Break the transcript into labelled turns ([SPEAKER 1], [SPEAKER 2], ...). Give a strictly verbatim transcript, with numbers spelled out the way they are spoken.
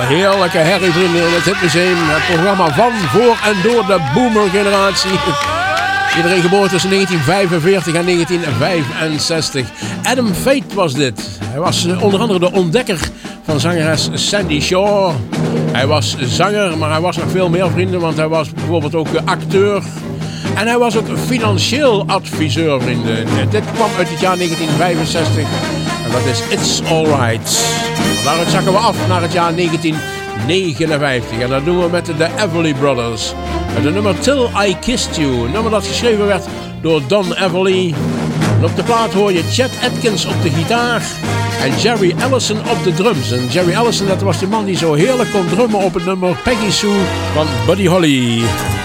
[SPEAKER 1] heerlijke herrievrienden in het Hitmuseum. Het programma van, voor en door de boomer-generatie. Iedereen geboren tussen negentien vijfenveertig en negentien vijfenzestig. Adam Fate was dit. Hij was onder andere de ontdekker van zangeres Sandy Shaw. Hij was zanger, maar hij was nog veel meer, vrienden. Want hij was bijvoorbeeld ook acteur. En hij was ook financieel adviseur, vrienden. Dit kwam uit het jaar negentien vijfenzestig. En dat is It's Alright. Daaruit zakken we af naar het jaar negentien negenenvijftig. En dat doen we met de Everly Brothers. Met de nummer Till I Kissed You. Een nummer dat geschreven werd door Don Everly. En op de plaat hoor je Chet Atkins op de gitaar. En Jerry Allison op de drums. En Jerry Allison, dat was de man die zo heerlijk kon drummen op het nummer Peggy Sue van Buddy Holly.